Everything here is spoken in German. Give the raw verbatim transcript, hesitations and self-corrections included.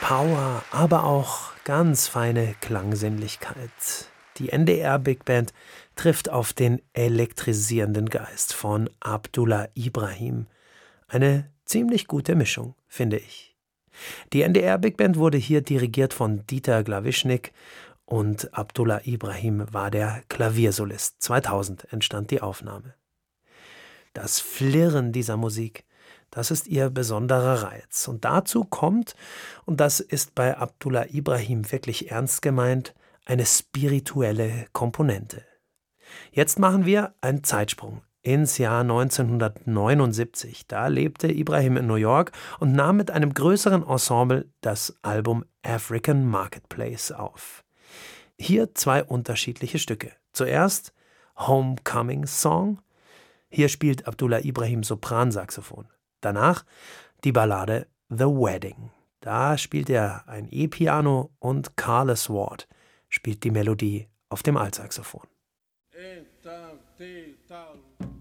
Power, aber auch ganz feine Klangsinnlichkeit. Die N D R Big Band trifft auf den elektrisierenden Geist von Abdullah Ibrahim. Eine ziemlich gute Mischung, finde ich. Die N D R Big Band wurde hier dirigiert von Dieter Glawischnik und Abdullah Ibrahim war der Klaviersolist. zweitausend entstand die Aufnahme. Das Flirren dieser Musik, das ist ihr besonderer Reiz. Und dazu kommt, und das ist bei Abdullah Ibrahim wirklich ernst gemeint, eine spirituelle Komponente. Jetzt machen wir einen Zeitsprung ins Jahr neunzehnhundertneunundsiebzig. Da lebte Ibrahim in New York und nahm mit einem größeren Ensemble das Album African Marketplace auf. Hier zwei unterschiedliche Stücke. Zuerst Homecoming Song. Hier spielt Abdullah Ibrahim Sopransaxophon. Danach die Ballade The Wedding. Da spielt er ein E-Piano und Carlos Ward spielt die Melodie auf dem Altsaxophon.